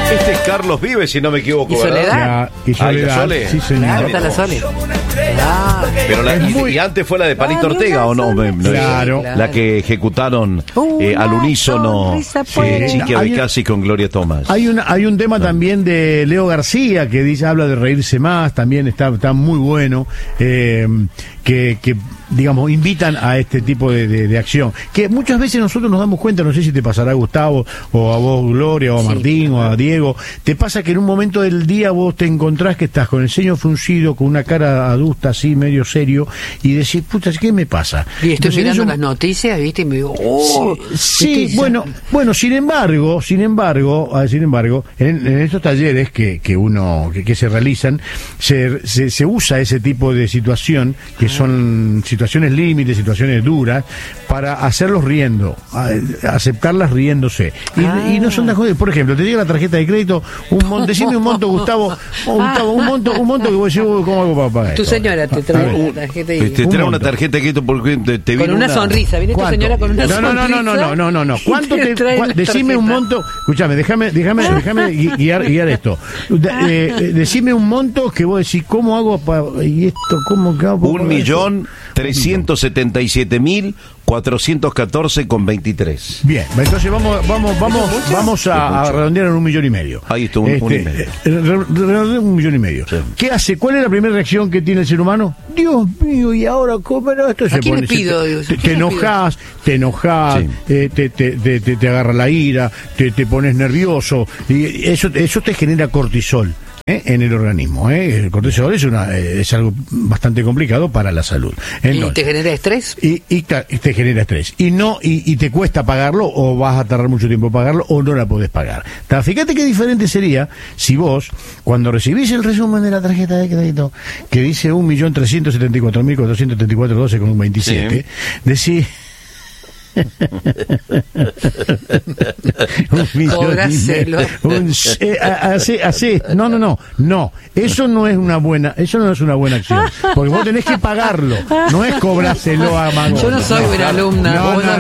Este es Carlos Vives, si no me equivoco, ¿Y Soledad? Y Soledad, Sole. sí, señor. Claro, está la Sole. Pero y antes fue la de Panito Ortega, ¿o no? Claro. La que ejecutaron al unísono Chiqui Abicasi con Gloria Thomas. Hay un tema también de Leo García que habla de reírse más, también está muy bueno, que digamos, invitan a este tipo de acción, que muchas veces nosotros nos damos cuenta, no sé si te pasará a Gustavo, o a vos Gloria, o a Martín, o a Diego, te pasa que en un momento del día vos te encontrás que estás con el ceño fruncido, con una cara adusta así, medio serio, y decís, puta, ¿qué me pasa? Y estoy mirando las noticias, ¿viste? Y me digo, sí, bueno, sin embargo, en estos talleres que se realizan, se usa ese tipo de situación, que son situaciones límites, situaciones duras, para hacerlos riendo, aceptarlas riéndose. Y no son tan jodidos. Por ejemplo, te llega la tarjeta de crédito, decime un monto, Gustavo, un monto que vos decís, ¿cómo hago para pagar tu esto? señora te trae una tarjeta de crédito. Te trae una tarjeta de crédito porque te con una sonrisa. Viene tu señora con una sonrisa. No. ¿Cuánto decime un monto? Escúchame, déjame guiar esto. Decime un monto que vos decís, ¿cómo hago para y esto? ¿Cómo hago? 1.377.414,23. Bien, entonces vamos a redondear en 1,5 millones. Ahí está, 1,5 millones. Redondear 1,5 millones. Sí. ¿Qué hace? ¿Cuál es la primera reacción que tiene el ser humano? Dios mío, ¿y ahora cómo? Esto se pone, le pido? Te enojás, sí. te agarra la ira, te pones nervioso, y eso te genera cortisol en el organismo. El cortisol es algo bastante complicado para la salud. Entonces, ¿y te genera estrés? Y te genera estrés. Y te cuesta pagarlo, o vas a tardar mucho tiempo pagarlo, o no la podés pagar. Fíjate qué diferente sería si vos, cuando recibís el resumen de la tarjeta de crédito, que dice 1.374.434,12,27, decís... Cobráselo. No, eso no es una buena acción, porque vos tenés que pagarlo, no es cobrárselo a mano. Yo no soy buena alumna.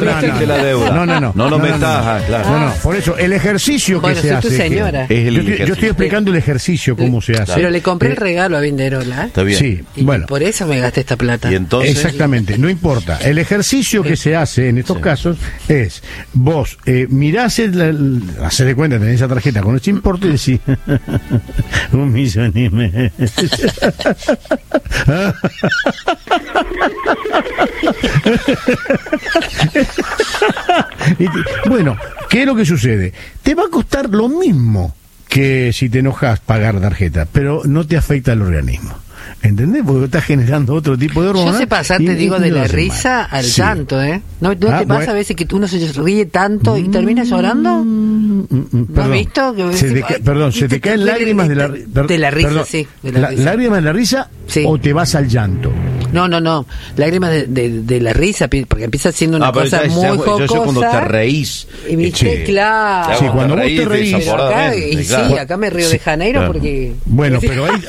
No lo metas, claro. No, por eso el ejercicio que se hace, señora. Yo estoy explicando el ejercicio cómo se hace. Pero le compré el regalo a Vinderola. Está bien. Sí, y por eso me gasté esta plata. Y entonces, exactamente, no importa. El ejercicio que se hace en estos casos es, vos mirás hacés de cuenta, tenés esa tarjeta con ese importe y decís 1,5 millones. Bueno, ¿qué es lo que sucede? Te va a costar lo mismo que si te enojas pagar tarjeta, pero no te afecta al organismo. ¿Entendés? Porque estás generando otro tipo de hormonas. Yo sé pasar, te digo, de la risa al llanto, ¿eh? ¿No te pasa a veces que uno se ríe tanto y termina llorando? ¿No has visto? Se te caen lágrimas de la risa, sí. ¿Lágrimas de la risa o te vas al llanto? No. Lágrimas de la risa, porque empieza siendo una cosa muy jocosa. Yo cuando te reís. Y viste, claro. Sí, cuando vos te reís. Acá me río de Janeiro porque... Bueno,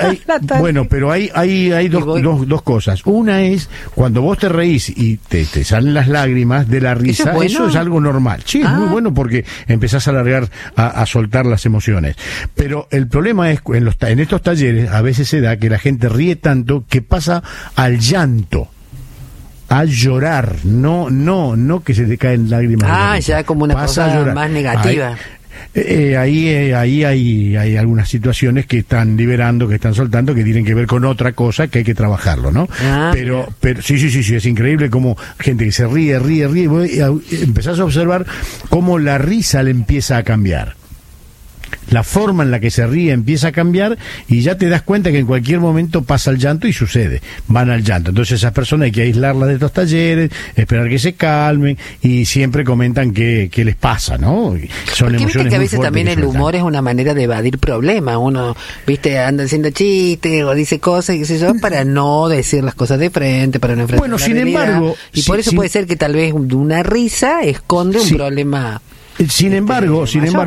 pero hay dos cosas. Una es cuando vos te reís y te salen las lágrimas de la risa. Eso es algo normal. Sí, es muy bueno porque empezás a alargar, a soltar las emociones. Pero el problema es en estos talleres a veces se da que la gente ríe tanto que pasa al llanto, a llorar, no que se te caen lágrimas. Ya como una cosa más negativa. Ahí hay algunas situaciones que están liberando, que están soltando, que tienen que ver con otra cosa que hay que trabajarlo, ¿no? Pero sí, es increíble como gente que se ríe, empezás a observar cómo la risa le empieza a cambiar. La forma en la que se ríe empieza a cambiar y ya te das cuenta que en cualquier momento pasa el llanto y sucede, van al llanto. Entonces esas personas hay que aislarlas de estos talleres, esperar que se calmen y siempre comentan qué les pasa, ¿no? Son emociones viste que a veces muy también el humor es una manera de evadir problemas. Uno, viste, anda haciendo chistes o dice cosas y qué sé yo, para no decir las cosas de frente, para no enfrentar la realidad. Y por eso puede ser que tal vez una risa esconde un problema. Sin embargo,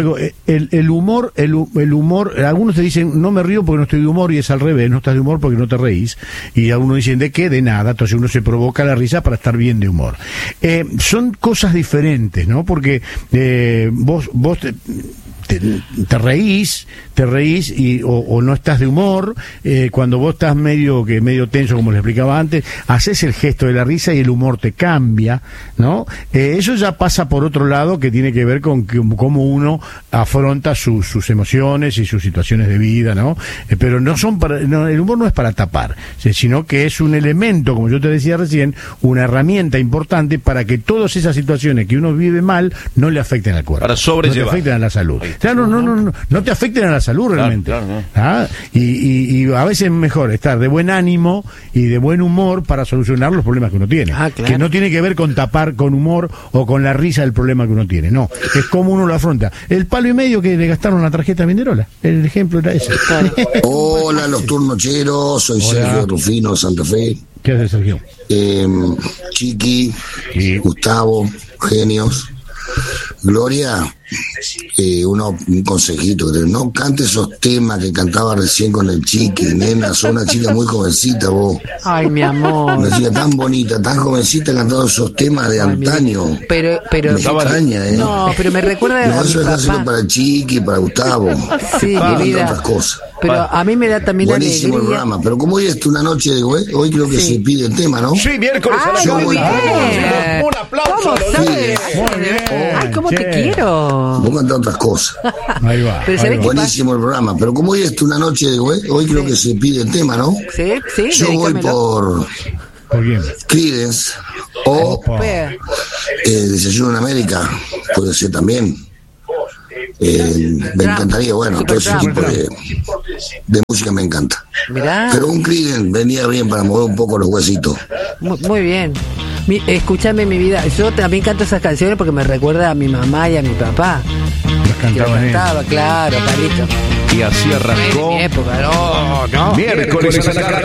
el humor, algunos te dicen, no me río porque no estoy de humor, y es al revés, no estás de humor porque no te reís, y algunos dicen, ¿de qué? De nada. Entonces uno se provoca la risa para estar bien de humor. Son cosas diferentes, ¿no? Porque vos te reís o no estás de humor, cuando vos estás medio tenso, como les explicaba antes, haces el gesto de la risa y el humor te cambia, ¿no? Eso ya pasa por otro lado, que tiene que ver con cómo uno afronta sus emociones y sus situaciones de vida, ¿no? Pero el humor no es para tapar, sino que es un elemento, como yo te decía recién, una herramienta importante para que todas esas situaciones que uno vive mal no le afecten al cuerpo, para sobrellevar, no te afecten a la salud. O sea, no te afecten a la salud realmente. Claro, no. Y a veces es mejor estar de buen ánimo y de buen humor para solucionar los problemas que uno tiene. Claro. Que no tiene que ver con tapar con humor o con la risa el problema que uno tiene, no. Es como uno lo afronta. El palo y medio que le gastaron la tarjeta Minerola, el ejemplo era ese. Hola, los turnocheros, soy Sergio Rufino, Santa Fe. ¿Qué haces, Sergio? Chiqui, sí. Gustavo, genios. Gloria, un consejito, no cante esos temas que cantaba recién con el Chiqui, nena, sos una chica muy jovencita vos. Ay, mi amor. Una chica tan bonita, tan jovencita, cantando esos temas de antaño. Pero me extraña, No, pero me recuerda no, eso está haciendo para el Chiqui, para Gustavo. Sí, mi vida. Otras cosas. Pero a mí me da también buenísimo alegría. El programa, pero como hoy es una noche de hoy creo que se pide el tema, ¿no? Sí, miércoles a la muy bien. Un aplauso. ¿Cómo sabes? Muy bien. Ay, ¿cómo te quiero? Vos cantás otras cosas. Ahí va. Pero buenísimo el programa, pero como hoy es una noche de hoy creo que se pide el tema, ¿no? Sí, yo voy por quién? Creedence o Desayuno en América, puede ser también. Me encantaría, bueno, todo ese tipo de música me encanta. Mirá. Pero un Creedence venía bien para mover un poco los huesitos. Muy bien. Escúchame, mi vida, yo también canto esas canciones porque me recuerda a mi mamá y a mi papá. Las cantaba, claro, Palito. Y así arrancó. En mi época, no. Miércoles a la